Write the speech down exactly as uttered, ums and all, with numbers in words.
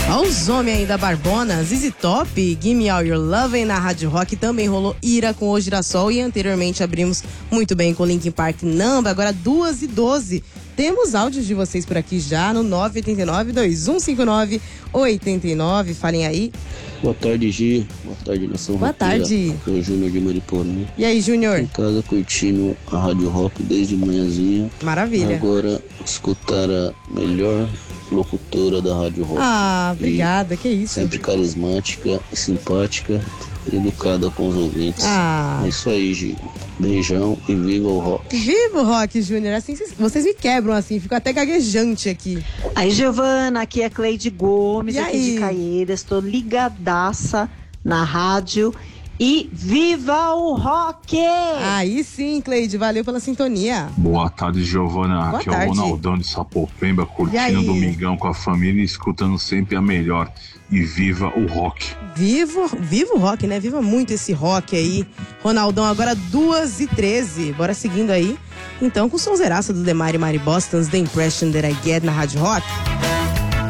Olha os homens aí da Barbona, Z Z Top, Give Me All Your Lovin' na Rádio Rock. Também rolou Ira com O Girassol e anteriormente abrimos muito bem com Linkin Park Number. Agora duas e doze. Temos áudios de vocês por aqui já no nove oito nove, dois um cinco nove, oito nove. Falem aí. Boa tarde, Gi. Boa tarde, nação Boa roqueira. tarde. Aqui é o Júnior de Mariporã. E aí, Júnior? Em casa curtindo a Rádio Rock desde manhãzinha. Maravilha. Agora escutar a melhor locutora da Rádio Rock. Ah, obrigada, que isso. Sempre carismática, simpática e educada com os ouvintes. Ah. É isso aí, Gi. Beijão e viva o rock. Viva o rock, Júnior. Assim, vocês me quebram assim, fico até gaguejante aqui. Aí, Giovana, aqui é Cleide Gomes, E aqui aí? de Caieiras. Estou ligadaça na rádio. E viva o rock! Aí sim, Cleide, valeu pela sintonia. Boa tarde, Giovana. Boa Aqui tarde. é o Ronaldão de Sapopemba, E curtindo aí? o domingão com a família e escutando sempre a melhor. E viva o rock. Viva, viva o rock, né? Viva muito esse rock aí. Ronaldão, agora duas e treze. Bora seguindo aí. Então, com o sonzeraço do Demari Mari Boston's The Impression That I Get na Rádio Rock.